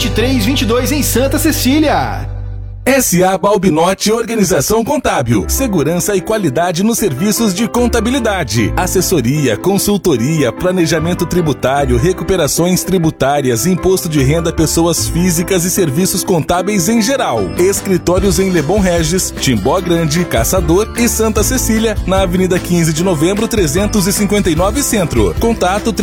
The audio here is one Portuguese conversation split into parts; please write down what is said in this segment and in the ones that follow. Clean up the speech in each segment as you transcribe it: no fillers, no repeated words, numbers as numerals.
2322 em Santa Cecília. S.A. Balbinotti Organização Contábil, segurança e qualidade nos serviços de contabilidade, assessoria, consultoria, planejamento tributário, recuperações tributárias, imposto de renda pessoas físicas e serviços contábeis em geral. Escritórios em Lebon Regis, Timbó Grande, Caçador e Santa Cecília, na Avenida 15 de Novembro 359 Centro. Contato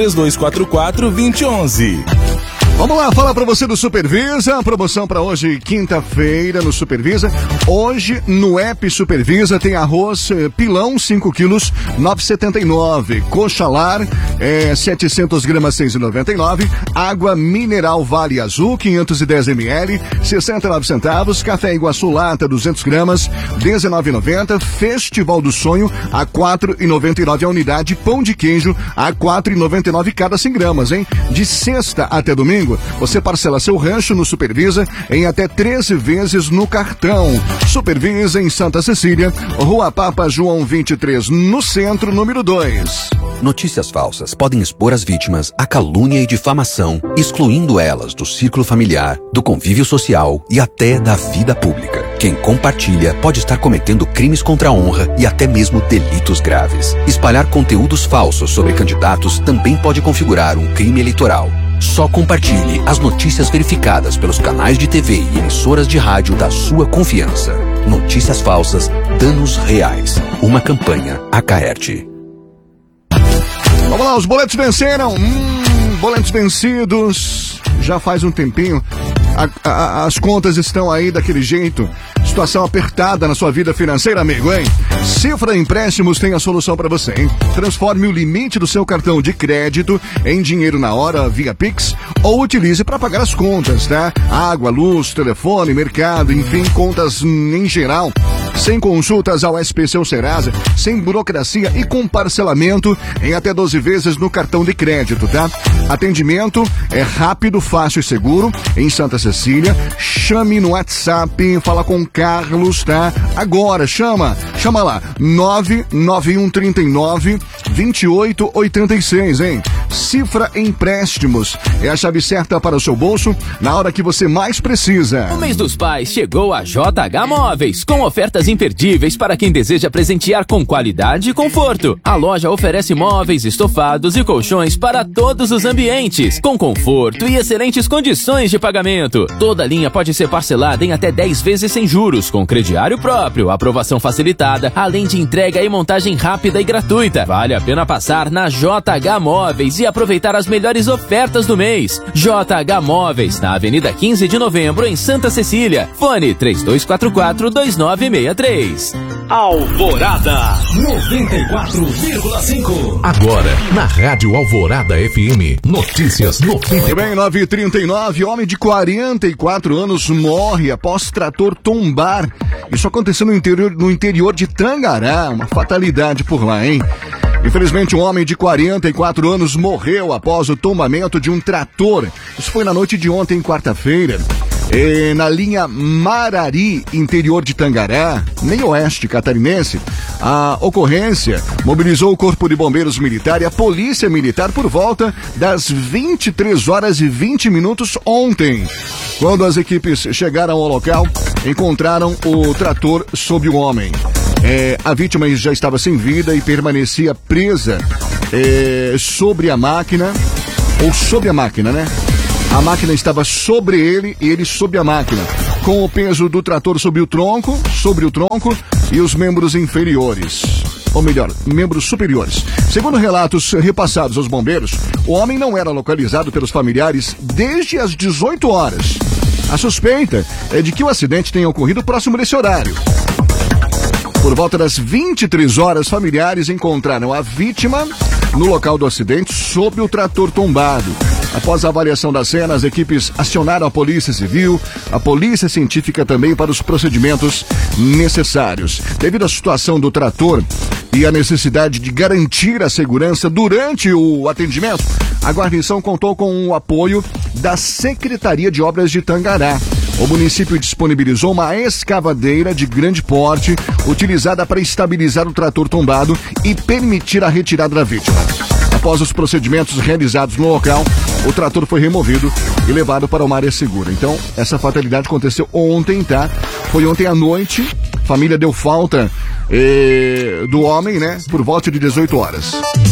3244-2011. Vamos lá, falar pra você do Supervisa, promoção pra hoje, quinta-feira, no Supervisa. Hoje, no app Supervisa, tem arroz pilão, 5 quilos, 9,79. Coxa lar, 700 gramas, 6,99. Água mineral Vale Azul, 510 ml, 69 centavos. Café Iguaçu Lata, 200 gramas, 19,90. Festival do Sonho, a 4,99 a unidade. Pão de queijo, a 4,99 cada 100 gramas, hein? De sexta até domingo, você parcela seu rancho no Supervisa em até 13 vezes no cartão. Supervisa em Santa Cecília, Rua Papa João 23, no centro, número 2. Notícias falsas podem expor as vítimas à calúnia e difamação, excluindo elas do círculo familiar, do convívio social e até da vida pública. Quem compartilha pode estar cometendo crimes contra a honra e até mesmo delitos graves. Espalhar conteúdos falsos sobre candidatos também pode configurar um crime eleitoral. Só compartilhe as notícias verificadas pelos canais de TV e emissoras de rádio da sua confiança. Notícias falsas, danos reais. Uma campanha Acaerte. Vamos lá, os boletos venceram. Boletos vencidos. Já faz um tempinho. As contas estão aí daquele jeito. Situação apertada na sua vida financeira, amigo, hein? Cifra Empréstimos tem a solução para você, hein? Transforme o limite do seu cartão de crédito em dinheiro na hora via Pix ou utilize para pagar as contas, tá? Água, luz, telefone, mercado, enfim, contas em geral. Sem consultas ao SPC ou Serasa, sem burocracia e com parcelamento em até 12 vezes no cartão de crédito, tá? Atendimento é rápido, fácil e seguro em Santa Cecília. Chame no WhatsApp, fala com Carlos, tá? Agora, chama lá, 99139-2886, hein? Cifra Empréstimos é a chave certa para o seu bolso na hora que você mais precisa. O mês dos pais chegou a JH Móveis, com ofertas imperdíveis para quem deseja presentear com qualidade e conforto. A loja oferece móveis, estofados e colchões para todos os ambientes, com conforto e excelentes condições de pagamento. Toda linha pode ser parcelada em até 10 vezes sem juros, com crediário próprio, aprovação facilitada, além de entrega e montagem rápida e gratuita. Vale a pena passar na JH Móveis e aproveitar as melhores ofertas do mês. JH Móveis, na Avenida 15 de Novembro, em Santa Cecília. Fone 3244-2963. Alvorada 94,5. Agora, na Rádio Alvorada FM, notícias no fim. Bem, 9h39, homem de 44 anos morre após trator tombar. Isso aconteceu no interior de Tangará, uma fatalidade por lá, hein? Infelizmente, um homem de 44 anos morreu após o tombamento de um trator. Isso foi na noite de ontem, quarta-feira. Na linha Marari, interior de Tangará, nem oeste catarinense, a ocorrência mobilizou o Corpo de Bombeiros Militar e a Polícia Militar por volta das 23h20 ontem. Quando as equipes chegaram ao local, encontraram o trator sob o homem. A vítima já estava sem vida e permanecia presa sobre a máquina, ou sob a máquina, né? A máquina estava sobre ele e ele sobre a máquina, com o peso do trator sobre o tronco e os membros inferiores. Ou melhor, membros superiores. Segundo relatos repassados aos bombeiros, o homem não era localizado pelos familiares desde as 18 horas. A suspeita é de que o acidente tenha ocorrido próximo desse horário. Por volta das 23 horas, familiares encontraram a vítima no local do acidente sob o trator tombado. Após a avaliação da cena, as equipes acionaram a Polícia Civil, a Polícia Científica também para os procedimentos necessários. Devido à situação do trator e a necessidade de garantir a segurança durante o atendimento, a guarnição contou com o apoio da Secretaria de Obras de Tangará. O município disponibilizou uma escavadeira de grande porte, utilizada para estabilizar o trator tombado e permitir a retirada da vítima. Após os procedimentos realizados no local, o trator foi removido e levado para uma área segura. Então, essa fatalidade aconteceu ontem, tá? Foi ontem à noite. Família deu falta do homem, né? Por volta de 18 horas.